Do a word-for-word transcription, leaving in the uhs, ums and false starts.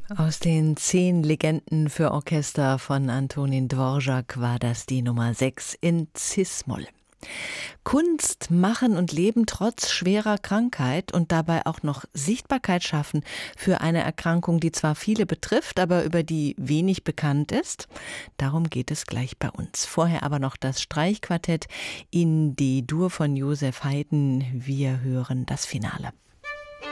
Aus den zehn Legenden für Orchester von Antonín Dvořák war das die Nummer sechs in Cis-Moll. Kunst machen und leben trotz schwerer Krankheit und dabei auch noch Sichtbarkeit schaffen für eine Erkrankung, die zwar viele betrifft, aber über die wenig bekannt ist. Darum geht es gleich bei uns. Vorher aber noch das Streichquartett in D-Dur von Joseph Haydn. Wir hören das Finale.